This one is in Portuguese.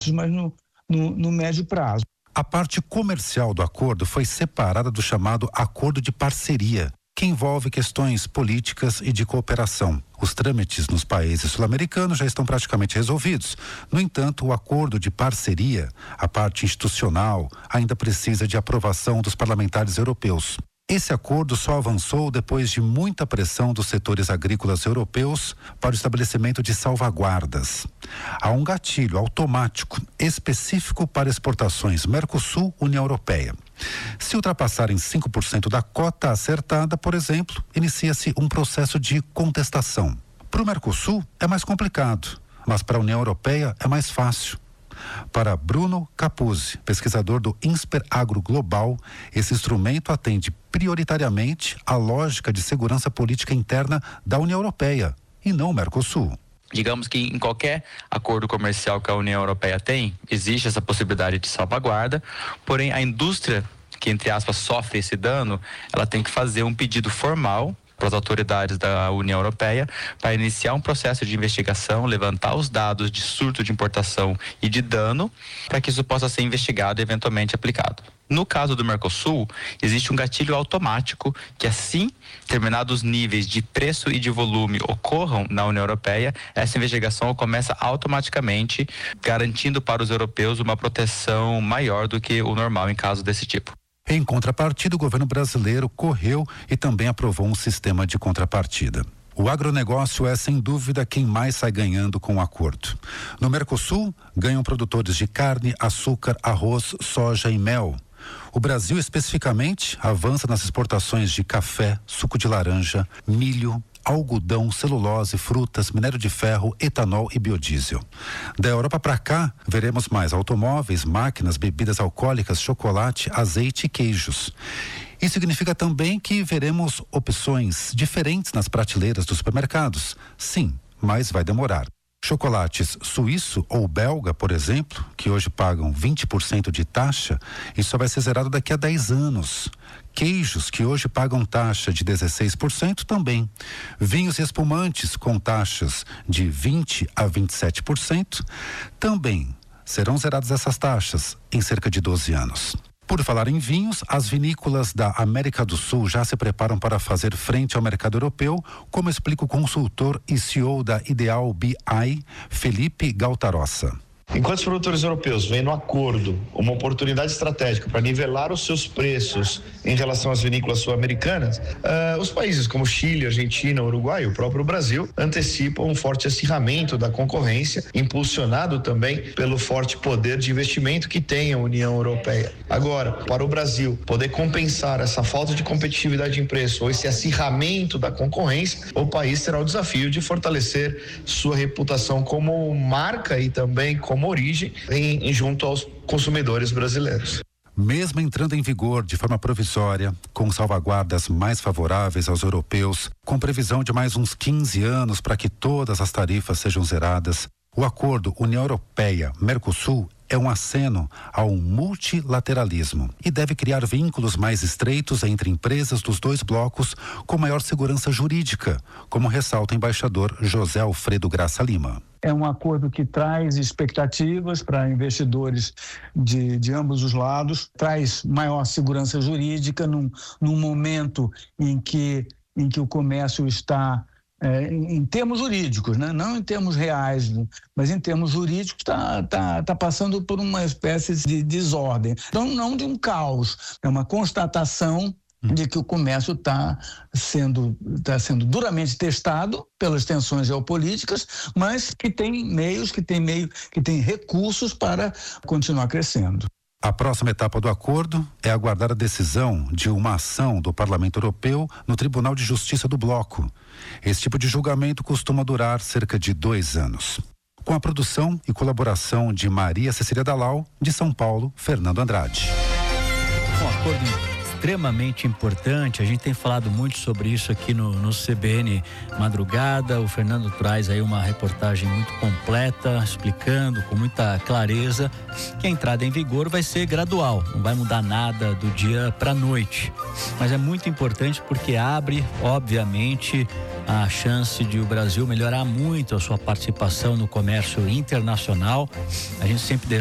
mas no médio prazo. A parte comercial do acordo foi separada do chamado acordo de parceria, que envolve questões políticas e de cooperação. Os trâmites nos países sul-americanos já estão praticamente resolvidos. No entanto, o acordo de parceria, a parte institucional, ainda precisa de aprovação dos parlamentares europeus. Esse acordo só avançou depois de muita pressão dos setores agrícolas europeus para o estabelecimento de salvaguardas. Há um gatilho automático específico para exportações Mercosul-União Europeia. Se ultrapassarem 5% da cota acertada, por exemplo, inicia-se um processo de contestação. Para o Mercosul é mais complicado, mas para a União Europeia é mais fácil. Para Bruno Capuzzi, pesquisador do INSPER Agro Global, esse instrumento atende prioritariamente à lógica de segurança política interna da União Europeia e não o Mercosul. Digamos que em qualquer acordo comercial que a União Europeia tem, existe essa possibilidade de salvaguarda, porém a indústria que, entre aspas, sofre esse dano, ela tem que fazer um pedido formal para as autoridades da União Europeia para iniciar um processo de investigação, levantar os dados de surto de importação e de dano, para que isso possa ser investigado e eventualmente aplicado. No caso do Mercosul, existe um gatilho automático que, assim determinados níveis de preço e de volume ocorram na União Europeia, essa investigação começa automaticamente, garantindo para os europeus uma proteção maior do que o normal em caso desse tipo. Em contrapartida, o governo brasileiro correu e também aprovou um sistema de contrapartida. O agronegócio é, sem dúvida, quem mais sai ganhando com o acordo. No Mercosul, ganham produtores de carne, açúcar, arroz, soja e mel. O Brasil, especificamente, avança nas exportações de café, suco de laranja, milho, algodão, celulose, frutas, minério de ferro, etanol e biodiesel. Da Europa para cá, veremos mais automóveis, máquinas, bebidas alcoólicas, chocolate, azeite e queijos. Isso significa também que veremos opções diferentes nas prateleiras dos supermercados. Sim, mas vai demorar. Chocolates suíço ou belga, por exemplo, que hoje pagam 20% de taxa, isso só vai ser zerado daqui a 10 anos. Queijos, que hoje pagam taxa de 16% também. Vinhos e espumantes com taxas de 20% a 27% também serão zeradas essas taxas em cerca de 12 anos. Por falar em vinhos, as vinícolas da América do Sul já se preparam para fazer frente ao mercado europeu, como explica o consultor e CEO da Ideal BI, Felipe Galtarossa. Enquanto os produtores europeus veem no acordo uma oportunidade estratégica para nivelar os seus preços em relação às vinícolas sul-americanas, os países como Chile, Argentina, Uruguai e o próprio Brasil antecipam um forte acirramento da concorrência, impulsionado também pelo forte poder de investimento que tem a União Europeia. Agora, para o Brasil poder compensar essa falta de competitividade em preço ou esse acirramento da concorrência, o país terá o desafio de fortalecer sua reputação como marca e também como origem junto aos consumidores brasileiros. Mesmo entrando em vigor de forma provisória, com salvaguardas mais favoráveis aos europeus, com previsão de mais uns 15 anos para que todas as tarifas sejam zeradas, o acordo União Europeia-Mercosul é um aceno ao multilateralismo e deve criar vínculos mais estreitos entre empresas dos dois blocos com maior segurança jurídica, como ressalta o embaixador José Alfredo Graça Lima. É um acordo que traz expectativas para investidores de ambos os lados, traz maior segurança jurídica num momento em que o comércio está, em termos jurídicos, né? Não em termos reais, mas em termos jurídicos está passando por uma espécie de desordem. Então, não de um caos, é uma constatação de que o comércio está sendo duramente testado pelas tensões geopolíticas, mas que tem meios, que tem recursos para continuar crescendo. A próxima etapa do acordo é aguardar a decisão de uma ação do Parlamento Europeu no Tribunal de Justiça do Bloco. Esse tipo de julgamento costuma durar cerca de 2 anos. Com a produção e colaboração de Maria Cecília Dalal, de São Paulo, Fernando Andrade. Um acordo extremamente importante, a gente tem falado muito sobre isso aqui no CBN Madrugada. O Fernando traz aí uma reportagem muito completa, explicando com muita clareza que a entrada em vigor vai ser gradual, não vai mudar nada do dia para a noite, mas é muito importante porque abre, obviamente, a chance de o Brasil melhorar muito a sua participação no comércio internacional. A gente sempre